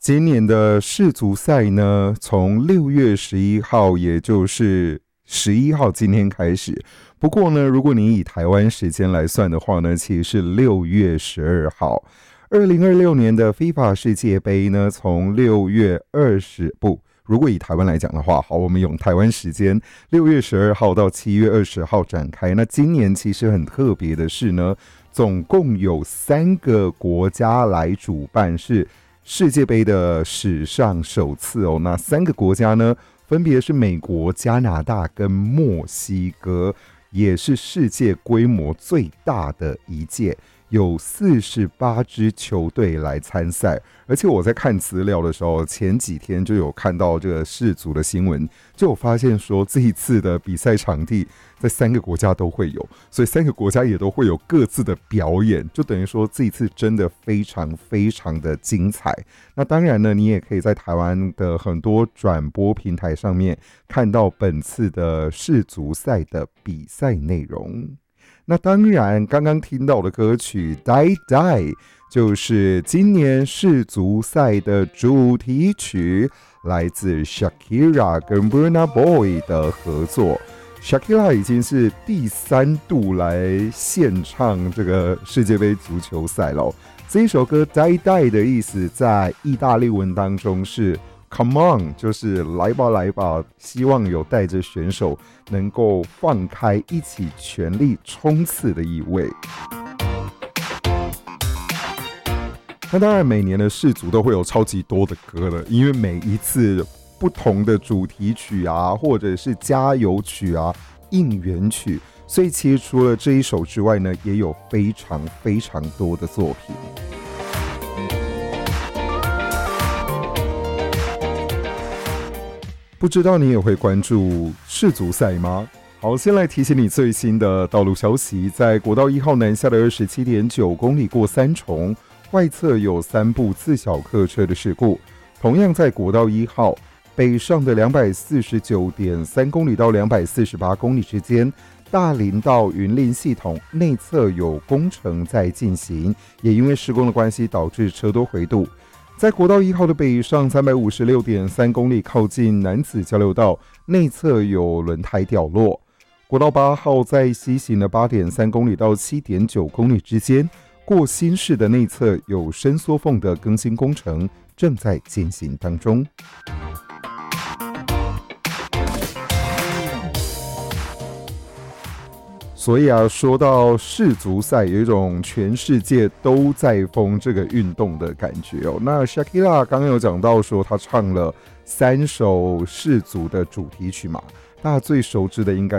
今年的世足赛呢，从6月11号，也就是11号今天开始。不过呢，如果你以台湾时间来算的话呢，其实是6月12号。2026年的 FIFA 世界杯呢，从6月20不。如果以台湾来讲的话，好，我们用台湾时间6月12号到7月20号展开。那今年其实很特别的是呢，总共有3个国家来主办，是世界杯的史上首次哦。那3个国家呢，分别是美国、加拿大跟墨西哥，也是世界规模最大的一届。有48支球队来参赛，而且我在看资料的时候，前几天就有看到这个世足的新闻，就有发现说这一次的比赛场地在3个国家都会有，所以3个国家也都会有各自的表演，就等于说这一次真的非常非常的精彩。那当然呢，你也可以在台湾的很多转播平台上面看到本次的世足赛的比赛内容。那当然，刚刚听到的歌曲《Die Die》就是今年世足赛的主题曲，来自 Shakira 跟 Burna Boy 的合作。Shakira 已经是第3度来献唱这个世界杯足球赛了。这一首歌《Die Die》的意思在意大利文当中是Come on， 就是来吧来吧，希望有带着选手能够放开，一起全力冲刺的意味。那当然，每年的世足都会有超级多的歌了，因为每一次不同的主题曲啊，或者是加油曲啊、应援曲，所以其实除了这一首之外呢，也有非常非常多的作品。不知道你也会关注世足赛吗？好，先来提醒你最新的道路消息，在国道1号南下的27.9公里过三重，外侧有3部自小客车的事故。同样在国道1号北上的249.3公里到248公里之间，大林到云林系统内侧有工程在进行，也因为施工的关系导致车多回堵。在国道1号的北上356.3公里，靠近楠梓交流道内侧有轮胎掉落。国道8号在西行的8.3公里到7.9公里之间，过新市的内侧有伸缩缝的更新工程正在进行当中。所以啊，说到世足赛，有一种全世界都在疯这个运动的感觉哦。那 Shakira 刚刚有讲到说，她唱了3首世足的主题曲嘛，大家最熟知的应该